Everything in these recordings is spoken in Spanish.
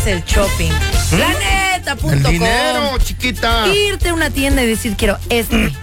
es el shopping. Planeta.com. El dinero, chiquita. Irte a una tienda y decir, quiero este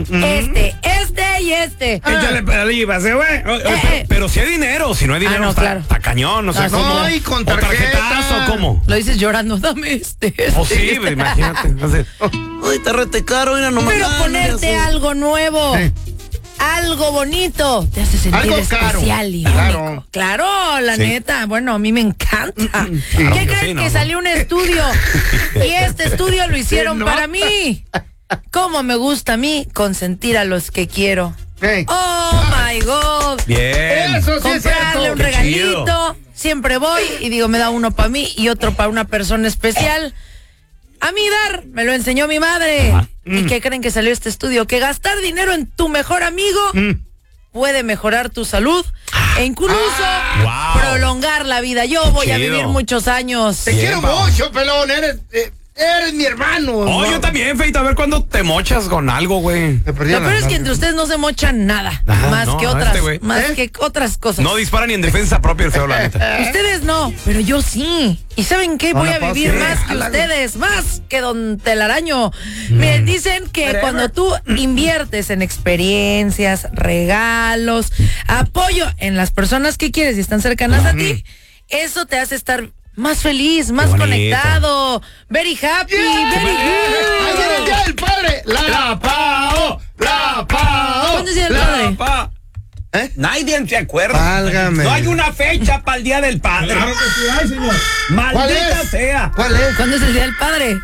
y este. Échale pedalibas, güey. Pero si hay dinero, si no hay dinero, no, claro. está cañón, no sé. No, y con ¿O tarjetazo, ¿cómo? Lo dices llorando, dame este. O sí, imagínate. Ay, te rete caro, mira, nomás. Pero ponerte algo nuevo. Algo bonito te hace sentir Algo especial caro. y Claro. único. Claro, la Sí. neta. Bueno, a mí me encanta. Sí. ¿Qué Sí, creen no, que no. salió un estudio? Y este estudio lo hicieron ¿No? para mí. ¿Cómo me gusta a mí consentir a los que quiero? Hey. Oh my God. Bien. Eso sí es Comprarle cierto. un Qué regalito. chido. Siempre voy y digo, me da uno para mí y otro para una persona especial. A mí dar, me lo enseñó mi madre. Ajá. ¿Y qué creen que salió este estudio? Que gastar dinero en tu mejor amigo puede mejorar tu salud e incluso Wow. prolongar la vida. Yo voy a chido. vivir muchos años. Te Bien, quiero Pao. mucho, pelón. Eres mi hermano. Oh, ¿no? yo también, Feito. A ver cuándo te mochas con algo, güey. Me perdí Lo la peor es que mano. entre ustedes no se mochan nada, Ajá, más no, que no, otras, este güey. más que otras cosas. No dispara ni en defensa propia el feo, la neta. Ustedes no, pero yo sí. ¿Y saben qué? Voy a Pao, vivir sí. más que Jálalo. ustedes, más que don Telaraño. Miren, dicen que cuando tú inviertes en experiencias, regalos, apoyo en las personas que quieres y están cercanas a ti, eso te hace estar más feliz, más bonito. conectado, very happy, very good. ¡Ayer es el día del padre! ¡La Pao! ¡La Pao! ¿Cuándo es el día del padre? Pa. ¿Eh? Nadie se acuerda. Válgame. No hay una fecha para el Día del Padre. Claro que sí hay, señor. ¿Cuál Maldita es? sea. ¿Cuál es? ¿Cuándo es el día del padre?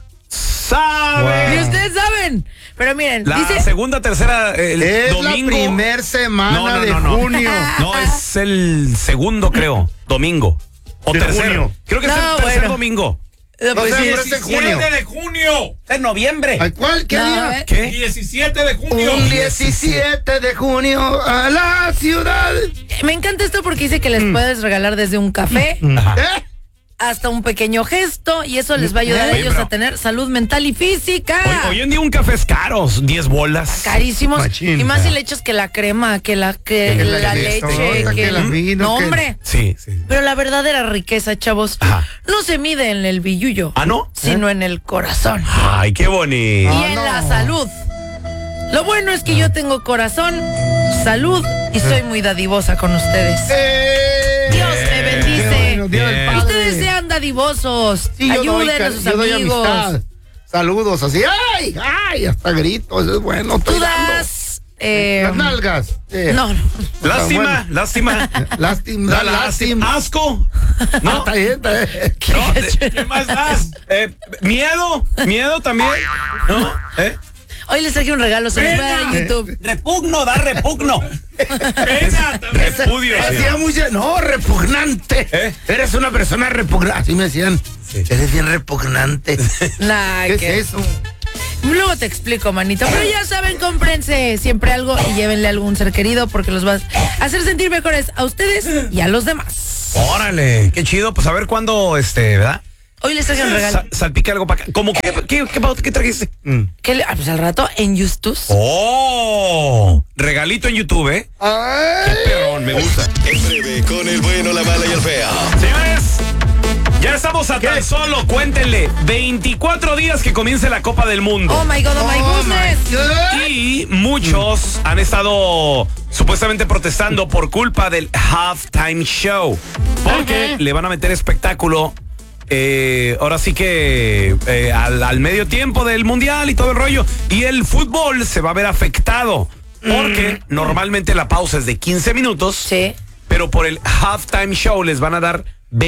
¿Sabe? Y ustedes saben. Pero miren, La dice... segunda, tercera, el Es domingo. la primer semana de no. junio. No, es el segundo, creo. Domingo. O De tercero. junio. Creo que es No, el tercer bueno. domingo. No, pues sé, sí, pero es en junio. 17 de junio. Es noviembre. ¿Ay, ¿Cuál? ¿Qué No, día? ¿Qué? 17 de junio. Un 17 de junio a la ciudad. Me encanta esto porque dice que les puedes regalar desde un café Ajá. ¿Eh? hasta un pequeño gesto y eso les va a ayudar a Oye, ellos pero- a tener salud mental y física. Hoy en día un café es caro, 10 bolas. Carísimos. Machín. Y más si le echas que la crema, que la leche, que la vino, no, que- hombre. Sí. Pero la verdadera riqueza, chavos, Ajá. no se mide en el billullo, ¿Ah, no? sino en el corazón Ay, qué bonito. y en no. la salud. Lo bueno es que yo tengo corazón, salud y soy muy dadivosa con ustedes. Dios me bendice. Qué bueno, Día del Bien. Padre. Ustedes sean dadivosos, Sí, yo doy ayuden a sus yo doy amigos. amistad. Saludos así. ¡Ay! ¡Ay! Hasta gritos. Es bueno. Tú estoy dando. das... Las nalgas. no. Lástima, Bueno. lástima. Lástima. Lástima. Asco. No, Está bien, está bien. no, ¿qué más das? Miedo también. ¿No? Hoy les traje un regalo, se los voy a dar en YouTube. Repugno, da repugno. Pena también. Repudio. Hacía mucho. No, repugnante. Eres una persona repugnante. Así me decían. Eres bien repugnante. Nah, ¿Qué que- es eso? Luego te explico, manito. Pero ya saben, cómprense siempre algo y llévenle a algún ser querido porque los va a hacer sentir mejores a ustedes y a los demás. Órale, qué chido. Pues a ver cuándo, ¿verdad? Hoy les traje un regalo. Salpica algo para acá. ¿Cómo qué trajiste? Pues al rato en Justus. ¡Oh! Regalito en YouTube, ¿eh? Ay. Qué perrón, me gusta. En breve, con el bueno, la mala y el feo. Señores, ya estamos a tan solo, cuéntenle, 24 días que comience la Copa del Mundo. Oh my God, oh my Oh, goodness. my God. Y muchos han estado supuestamente protestando por culpa del halftime show. Porque le van a meter espectáculo. Ahora sí que al medio tiempo del mundial y todo el rollo. Y el fútbol se va a ver afectado. Porque normalmente la pausa es de 15 minutos. Sí. Pero por el halftime show les van a dar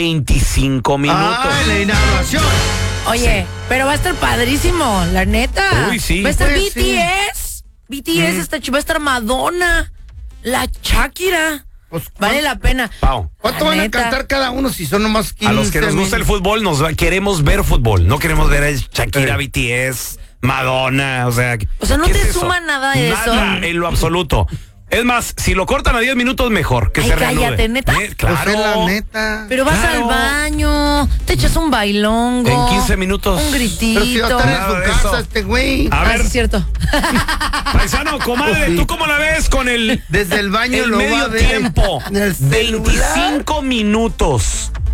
25 minutos. Ay, la inauguración. Oye, pero va a estar padrísimo, la neta. Uy, sí. Va a estar Pues, sí. BTS. BTS está va a estar Madonna. La Shakira. Pues, Vale la pena. Pau. ¿Cuánto La van a neta. cantar cada uno si son nomás 15? A los que nos gusta el fútbol, queremos ver fútbol. No queremos ver a Shakira, BTS, Madonna. O sea ¿no ¿qué te es eso? suma nada de eso? Nada, en lo absoluto. Es más, si lo cortan a 10 minutos, mejor. Que Ay, se reanude. cállate, ¿neta? Claro. Pues es la neta. Pero vas Claro. al baño, te echas un bailongo. En 15 minutos. Un gritito. Pero si va a estar en Nada su de casa eso. este güey. A Ah, ver, sí, es cierto. paisano, comadre, Sí. ¿tú cómo la ves con el Desde el baño el lo va a medio ver tiempo? en el celular. 25 minutos.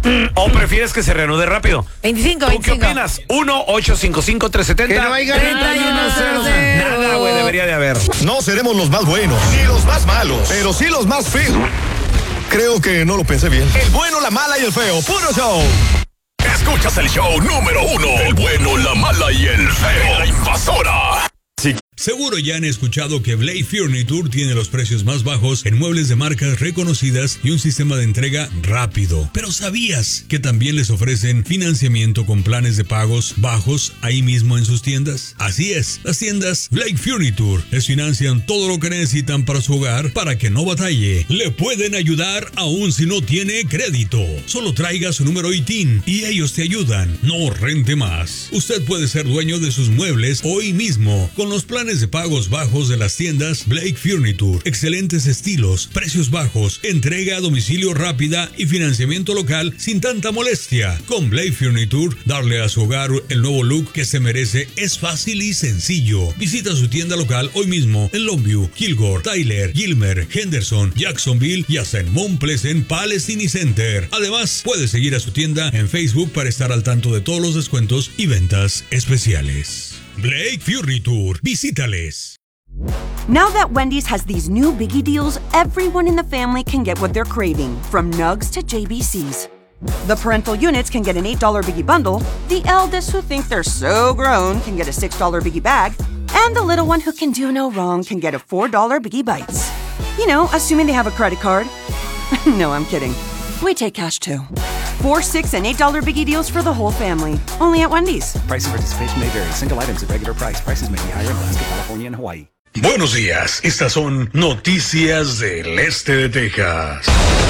¿O prefieres que se reanude rápido? 25, ¿Tú qué opinas? 1-855-370. Que no hay ganitas ni una cerveza. Nada, güey, debería de haber. No seremos los más buenos, ni los más malos, pero sí los más feos. Creo que no lo pensé bien. El bueno, la mala y el feo. ¡Puro show! Escuchas el show número 1. El bueno, la mala y el feo. La invasora. Seguro ya han escuchado que Blake Furniture tiene los precios más bajos en muebles de marcas reconocidas y un sistema de entrega rápido. Pero ¿sabías que también les ofrecen financiamiento con planes de pagos bajos ahí mismo en sus tiendas? Así es, las tiendas Blake Furniture les financian todo lo que necesitan para su hogar para que no batalle. Le pueden ayudar aún si no tiene crédito. Solo traiga su número ITIN y ellos te ayudan. No rente más. Usted puede ser dueño de sus muebles hoy mismo con los planes de pagos bajos de las tiendas Blake Furniture. Excelentes estilos, precios bajos, entrega a domicilio rápida y financiamiento local sin tanta molestia. Con Blake Furniture, darle a su hogar el nuevo look que se merece es fácil y sencillo. Visita su tienda local hoy mismo en Longview, Kilgore, Tyler, Gilmer, Henderson, Jacksonville y hasta en Mount Pleasant Palestine Center. Además, puede seguir a su tienda en Facebook para estar al tanto de todos los descuentos y ventas especiales. Blake Furniture, visítales. Now that Wendy's has these new biggie deals, everyone in the family can get what they're craving, from nugs to JBCs. The parental units can get an $8 biggie bundle, the eldest who think they're so grown can get a $6 biggie bag, and the little one who can do no wrong can get a $4 biggie bites. You know, assuming they have a credit card. No, I'm kidding. We take cash too. 4, 6, and $8 biggie deals for the whole family. Only at Wendy's. Price and participation may vary. Single items at regular price. Prices may be higher in Alaska, California, and Hawaii. Buenos días, estas son noticias del este de Texas.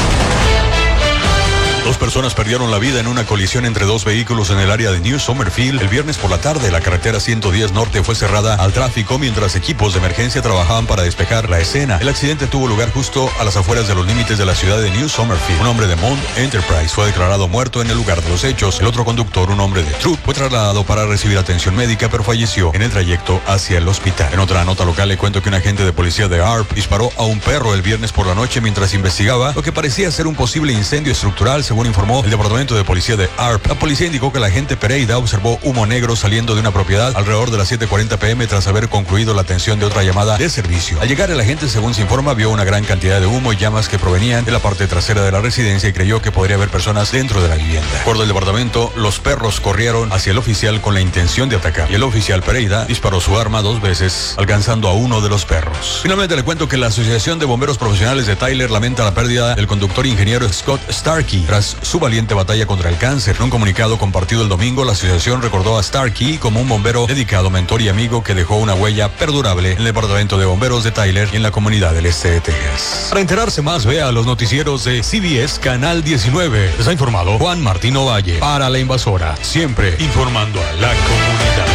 2 personas perdieron la vida en una colisión entre 2 vehículos en el área de New Summerfield. El viernes por la tarde, la carretera 110 Norte fue cerrada al tráfico mientras equipos de emergencia trabajaban para despejar la escena. El accidente tuvo lugar justo a las afueras de los límites de la ciudad de New Summerfield. Un hombre de Mount Enterprise fue declarado muerto en el lugar de los hechos. El otro conductor, un hombre de Troop, fue trasladado para recibir atención médica, pero falleció en el trayecto hacia el hospital. En otra nota local le cuento que un agente de policía de ARP disparó a un perro el viernes por la noche mientras investigaba lo que parecía ser un posible incendio estructural, según informó el departamento de policía de ARP. La policía indicó que la agente Pereira observó humo negro saliendo de una propiedad alrededor de las 7:40 p.m. tras haber concluido la atención de otra llamada de servicio. Al llegar, el agente, según se informa, vio una gran cantidad de humo y llamas que provenían de la parte trasera de la residencia y creyó que podría haber personas dentro de la vivienda. De acuerdo al departamento, los perros corrieron hacia el oficial con la intención de atacar y el oficial Pereira disparó su arma 2 veces, alcanzando a uno de los perros. Finalmente le cuento que la Asociación de Bomberos Profesionales de Tyler lamenta la pérdida del conductor ingeniero Scott Starkey tras su valiente batalla contra el cáncer. En un comunicado compartido el domingo, la asociación recordó a Starkey como un bombero dedicado, mentor y amigo que dejó una huella perdurable en el departamento de bomberos de Tyler y en la comunidad del este de Texas. Para enterarse más, vea los noticieros de CBS Canal 19. Les ha informado Juan Martín Ovalle para La Invasora, siempre informando a la comunidad.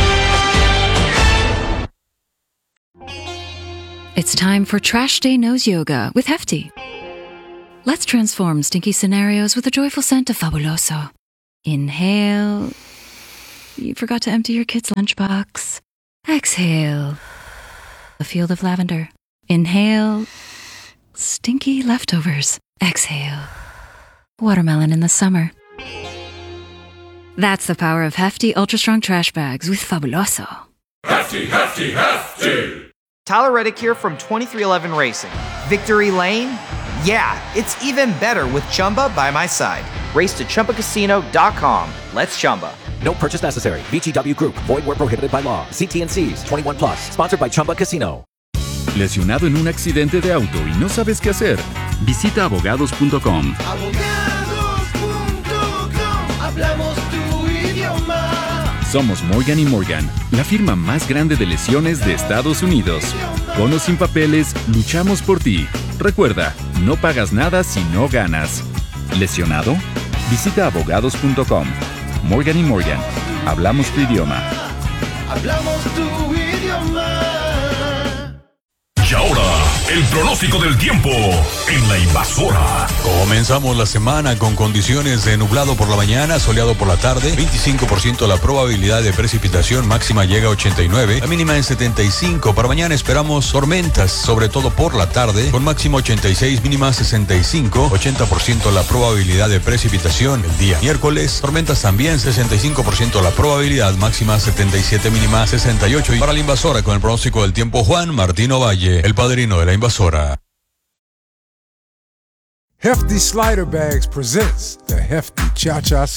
It's time for Trash Day Nose Yoga with Hefty. Let's transform stinky scenarios with a joyful scent of Fabuloso. Inhale. You forgot to empty your kid's lunchbox. Exhale. A field of lavender. Inhale. Stinky leftovers. Exhale. Watermelon in the summer. That's the power of Hefty Ultra Strong Trash Bags with Fabuloso. Hefty, hefty, hefty. Tyler Reddick here from 2311 Racing. Victory Lane? Yeah, it's even better with Chumba by my side. Race to ChumbaCasino.com. Let's Chumba. No purchase necessary. VGW Group. Void where prohibited by law. See T&Cs. 21 plus. Sponsored by Chumba Casino. ¿Lesionado en un accidente de auto y no sabes qué hacer? Visita abogados.com. Hablamos tu idioma. Somos Morgan & Morgan, la firma más grande de lesiones de Estados Unidos. Con o sin papeles, luchamos por ti. Recuerda, no pagas nada si no ganas. ¿Lesionado? Visita abogados.com. Morgan & Morgan. Hablamos tu idioma. Hablamos tu idioma. Y ahora, el pronóstico del tiempo en La Invasora. Comenzamos la semana con condiciones de nublado por la mañana, soleado por la tarde, 25% la probabilidad de precipitación, máxima llega a 89, la mínima en 75. Para mañana esperamos tormentas, sobre todo por la tarde, con máximo 86, mínima 65, 80% la probabilidad de precipitación. El día miércoles, tormentas también, 65% la probabilidad, máxima 77, mínima 68. Y para La Invasora, con el pronóstico del tiempo, Juan Martino Valle, el padrino de La Invasora. Hefty Slider Bags presents the Hefty Cha-Cha